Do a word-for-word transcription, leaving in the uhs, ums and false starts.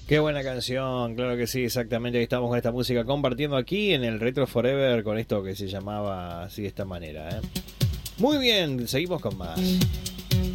Qué buena canción, claro que sí, exactamente. Ahí estamos con esta música compartiendo aquí en el Retro Forever con esto que se llamaba así de esta manera, ¿eh? Muy bien, seguimos con más.